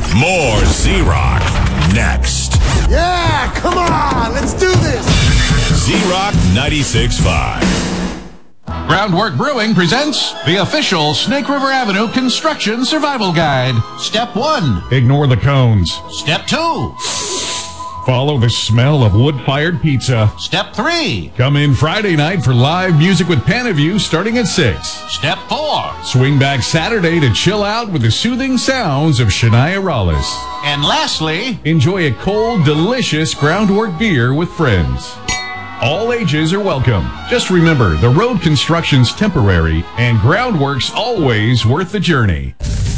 More Z-Rock next. Yeah, come on, let's do this. Z-Rock 96.5. Groundwork Brewing presents the official Snake River Avenue Construction Survival Guide. Step 1. Ignore the cones. Step 2. Follow the smell of wood-fired pizza. Step 3. Come in Friday night for live music with Panaview starting at 6. Step 4. Swing back Saturday to chill out with the soothing sounds of Shania Rollis. And lastly, enjoy a cold, delicious Groundwork beer with friends. All ages are welcome. Just remember, the road construction's temporary and Groundwork's always worth the journey.